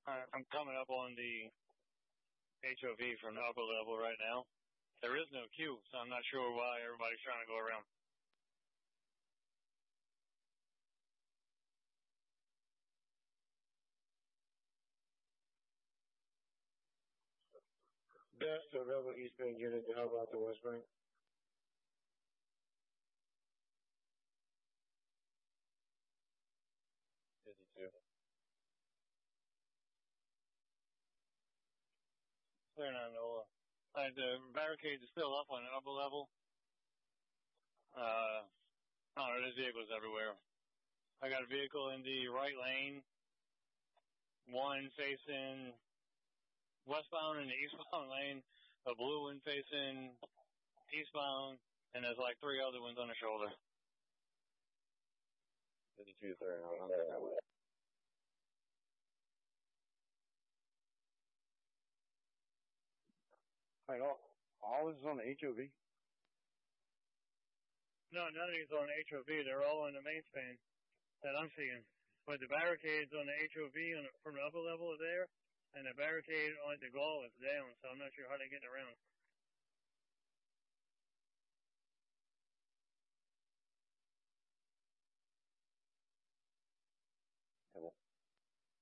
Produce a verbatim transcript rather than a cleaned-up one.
Uh, I'm coming up on the H O V from the upper level right now. There is no queue, so I'm not sure why everybody's trying to go around. That's the rebel East Bank unit to help out the West Bank. fifty-two. Clear nine Nola. Alright, the barricades are still up on the upper level. Uh, I don't know, there's vehicles everywhere. I got a vehicle in the right lane, one facing westbound in the eastbound lane, a blue one facing eastbound, and there's like three other ones on the shoulder. fifty-two, third, I'm there that way. Alright, all, all this is on the H O V? No, none of these are on the H O V. They're all on the main span that I'm seeing. But the barricades on the H O V on the, from the upper level are there, and the barricade on the Gall is down, so I'm not sure how they're getting around.